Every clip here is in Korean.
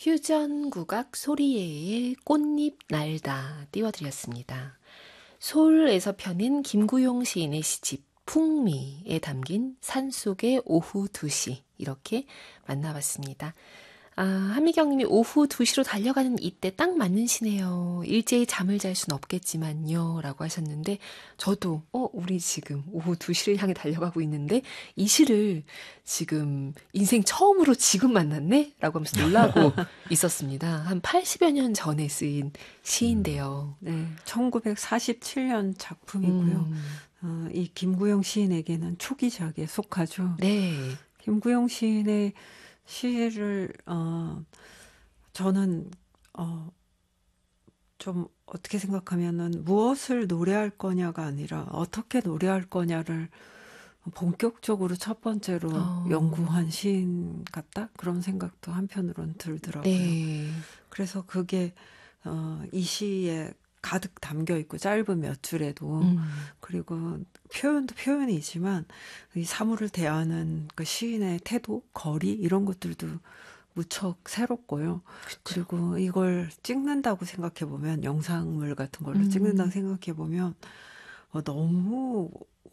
퓨전 국악 소리에의 꽃잎 날다 띄워드렸습니다. 솔에서 펴낸 김구용 시인의 시집 풍미에 담긴 산속의 오후 2시 이렇게 만나봤습니다. 한미경님이 오후 2시로 달려가는 이때 딱 맞는 시네요. 일제히 잠을 잘 순 없겠지만요 라고 하셨는데 저도 우리 지금 오후 2시를 향해 달려가고 있는데 이 시를 지금 인생 처음으로 지금 만났네? 라고 하면서 놀라고 있었습니다. 한 80여 년 전에 쓰인 시인데요. 네, 1947년 작품이고요. 이 김구영 시인에게는 초기작에 속하죠. 네. 김구영 시인의 시를 저는 좀 어떻게 생각하면은 무엇을 노래할 거냐가 아니라 어떻게 노래할 거냐를 본격적으로 첫 번째로 연구한 시인 같다? 그런 생각도 한편으로는 들더라고요. 네. 그래서 그게 이 시에 가득 담겨 있고 짧은 몇 줄에도 그리고 표현도 표현이지만 이 사물을 대하는 그 시인의 태도, 거리 이런 것들도 무척 새롭고요. 그쵸. 그리고 이걸 찍는다고 생각해 보면 영상물 같은 걸로 찍는다고 생각해 보면 너무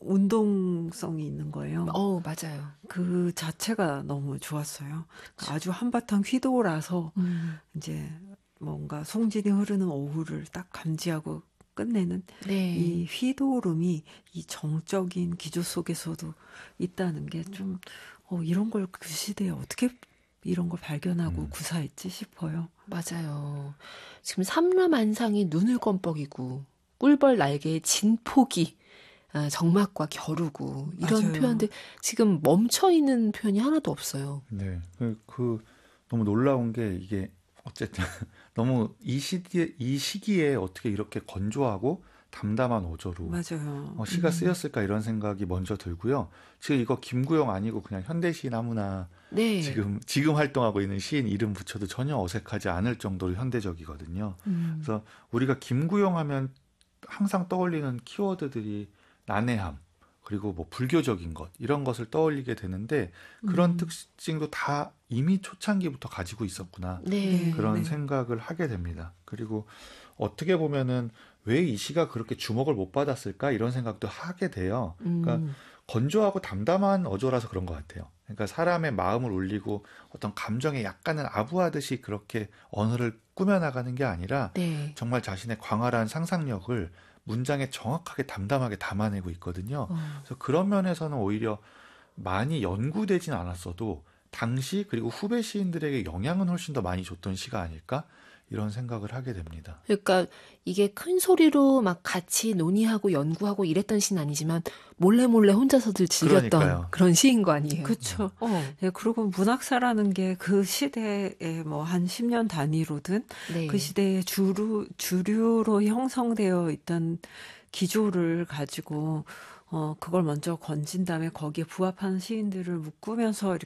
운동성이 있는 거예요. 맞아요. 그 자체가 너무 좋았어요. 그쵸. 아주 한바탕 휘돌아서 이제 뭔가 송진이 흐르는 오후를 딱 감지하고 끝내는 네. 이 휘도름이 이 정적인 기조 속에서도 있다는 게 좀 이런 걸 그 시대에 어떻게 이런 걸 발견하고 구사했지 싶어요. 맞아요. 지금 삼라만상이 눈을 껌뻑이고 꿀벌 날개에 진폭이 정막과 겨루고 이런 맞아요. 표현들 지금 멈춰있는 표현이 하나도 없어요. 네, 너무 놀라운 게 이게 어쨌든 너무 이 시기에 어떻게 이렇게 건조하고 담담한 어조로 맞아요. 시가 쓰였을까 이런 생각이 먼저 들고요. 지금 이거 김구영 아니고 그냥 현대시인 아무나 네. 지금 활동하고 있는 시인 이름 붙여도 전혀 어색하지 않을 정도로 현대적이거든요. 그래서 우리가 김구영 하면 항상 떠올리는 키워드들이 난해함, 그리고 뭐 불교적인 것 이런 것을 떠올리게 되는데 그런 특징도 다 이미 초창기부터 가지고 있었구나. 네. 그런 네. 생각을 하게 됩니다. 그리고 어떻게 보면은 왜 이 시가 그렇게 주목을 못 받았을까 이런 생각도 하게 돼요. 그러니까 건조하고 담담한 어조라서 그런 것 같아요. 그러니까 사람의 마음을 울리고 어떤 감정에 약간은 아부하듯이 그렇게 언어를 꾸며나가는 게 아니라 네. 정말 자신의 광활한 상상력을 문장에 정확하게 담담하게 담아내고 있거든요. 그래서 그런 면에서는 오히려 많이 연구되진 않았어도 당시 그리고 후배 시인들에게 영향은 훨씬 더 많이 줬던 시가 아닐까? 이런 생각을 하게 됩니다. 그러니까 이게 큰 소리로 막 같이 논의하고 연구하고 이랬던 시는 아니지만 몰래 혼자서들 즐겼던 그러니까요. 그런 시인 거 아니에요. 그렇죠. 예, 그리고 문학사라는 게 그 시대에 뭐 한 10년 단위로든 네. 그 시대의 주류로 형성되어 있던 기조를 가지고 그걸 먼저 건진 다음에 거기에 부합하는 시인들을 묶으면서